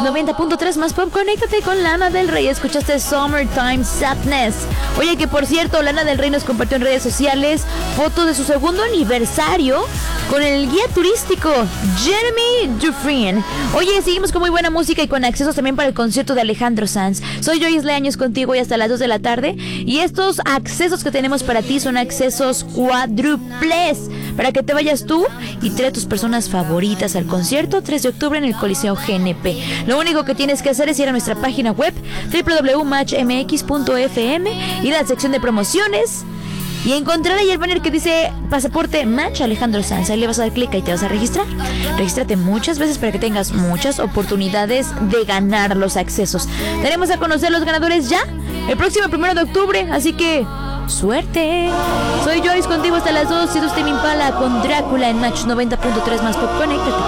90.3 más pop. Conéctate con Lana del Rey. Escuchaste Summertime Sadness. Oye, que por cierto, Lana del Rey nos compartió en redes sociales fotos de su segundo aniversario con el guía turístico Jeremy Dufresne. Oye, seguimos con muy buena música y con accesos también para el concierto de Alejandro Sanz. Soy Joyce Leaños contigo y hasta las 2 de la tarde. Y estos accesos que tenemos para ti son accesos cuádruples para que te vayas tú y trae a tus personas favoritas al concierto 3 de octubre en el Coliseo GNP. Lo único que tienes que hacer es ir a nuestra página web www.matchmx.fm, ir a la sección de promociones y encontrar ahí el banner que dice Pasaporte Match Alejandro Sanz. Ahí le vas a dar clic y te vas a registrar. Regístrate muchas veces para que tengas muchas oportunidades de ganar los accesos. Daremos a conocer los ganadores ya el próximo 1 de octubre, así que ¡suerte! Soy Joyce contigo hasta las 2. Si tú te me impala con Drácula en Match 90.3 más pop. Conéctate.